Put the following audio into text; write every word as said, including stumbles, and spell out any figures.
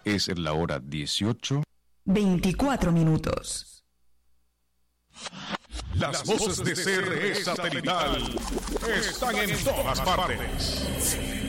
Es la hora dieciocho. veinticuatro minutos. Las voces de C R E Satelital están en todas partes.